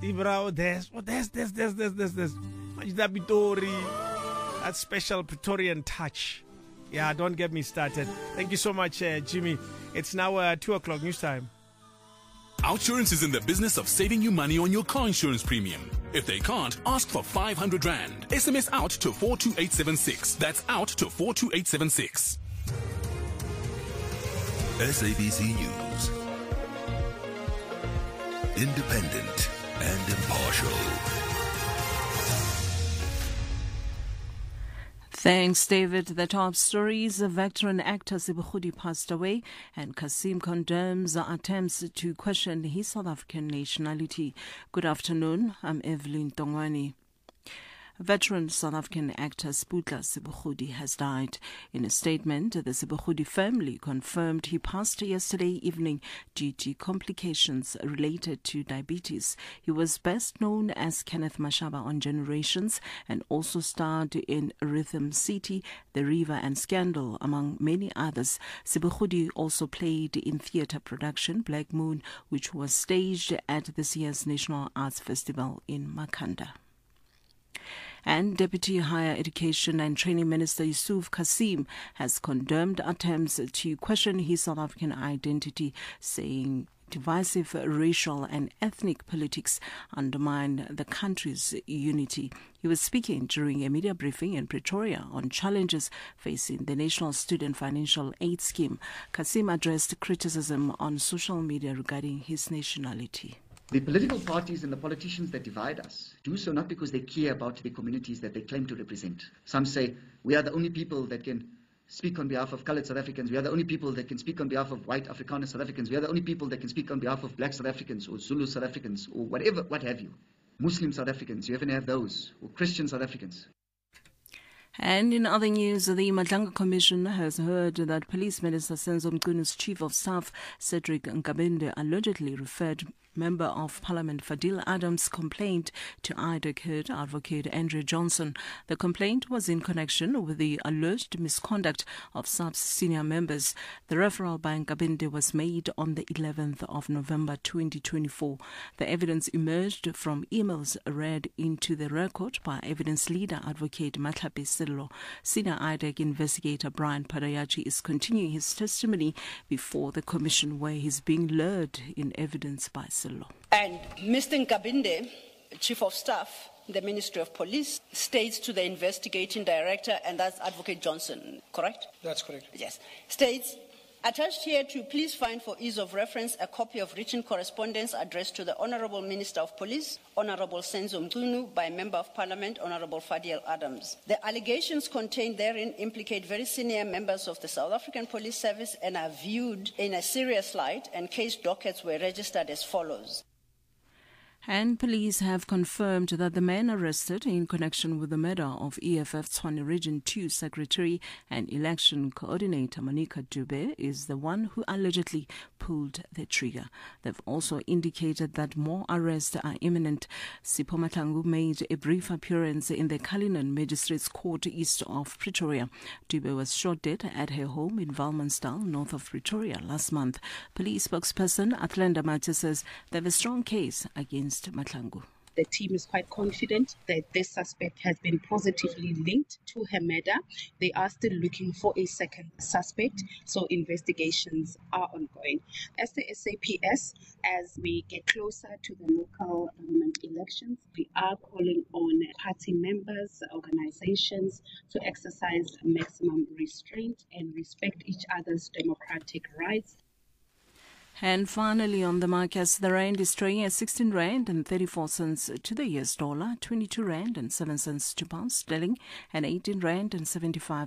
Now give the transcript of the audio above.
Ibra, there's that Pitori, that special Praetorian touch. Yeah, don't get me started. Thank you so much, Jimmy. It's now 2 o'clock news time. Outsurance is in the business of saving you money on your car insurance premium. If they can't, ask for 500 Rand. SMS out to 42876. That's out to 42876. SABC News. Independent and impartial. Thanks, David. The top stories: veteran actor Sibugudi passed away, and Kasim condemns attempts to question his South African nationality. Good afternoon. I'm Evelyn Tongwani. Veteran South African actor Sputla Sibugudi has died. In a statement, the Sibugudi family confirmed he passed yesterday evening due to complications related to diabetes. He was best known as Kenneth Mashaba on Generations and also starred in Rhythm City, The River and Scandal, among many others. Sibugudi also played in theatre production Black Moon, which was staged at this year's National Arts Festival in Makhanda. And Deputy Higher Education and Training Minister Yusuf Kasim has condemned attempts to question his South African identity, saying divisive racial and ethnic politics undermine the country's unity. He was speaking during a media briefing in Pretoria on challenges facing the National Student Financial Aid Scheme. Kasim addressed criticism on social media regarding his nationality. The political parties and the politicians that divide us do so not because they care about the communities that they claim to represent. Some say we are the only people that can speak on behalf of coloured South Africans. We are the only people that can speak on behalf of white Afrikaner South Africans. We are the only people that can speak on behalf of black South Africans or Zulu South Africans or whatever, what have you. Muslim South Africans, you even have those, or Christian South Africans. And in other news, the Madlanga Commission has heard that Police Minister Senzo Mkunu's Chief of Staff, Cedric Nkabinde, allegedly referred Member of Parliament Fadil Adams' complaint to IDOC Advocate Andrew Johnson. The complaint was in connection with the alleged misconduct of SAP's senior members. The referral by Nkabinde was made on the 11th of November 2024. The evidence emerged from emails read into the record by evidence leader Advocate Matlapi Sello. Senior IDOC investigator Brian Padayachi is continuing his testimony before the commission, where he's being lured in evidence by Sello. And Mr. Nkabinde, Chief of Staff, the Ministry of Police, states to the investigating director, and that's Advocate Johnson, correct? That's correct. Yes. States, attached here to please find for ease of reference a copy of written correspondence addressed to the Honourable Minister of Police, Honourable Senzo Mkunu, by Member of Parliament, Honourable Fadil Adams. The allegations contained therein implicate very senior members of the South African Police Service and are viewed in a serious light, and case dockets were registered as follows. And police have confirmed that the man arrested in connection with the murder of EFF Tshwane Region 2 Secretary and Election Coordinator Monica Dube is the one who allegedly pulled the trigger. They've also indicated that more arrests are imminent. Sipho Mahlangu made a brief appearance in the Cullinan Magistrates Court east of Pretoria. Dube was shot dead at her home in Valmansdal, north of Pretoria, last month. Police spokesperson Athlenda Mathe says they have a strong case against Mahlangu. The team is quite confident that this suspect has been positively linked to her murder. They are still looking for a second suspect, so investigations are ongoing. As the SAPS, as we get closer to the local government elections, we are calling on party members, organizations to exercise maximum restraint and respect each other's democratic rights. And finally, on the markets, the rand is trading at 16 Rand and 34 cents to the US dollar, 22 Rand and 7 cents to pounds sterling, and 18 Rand and 75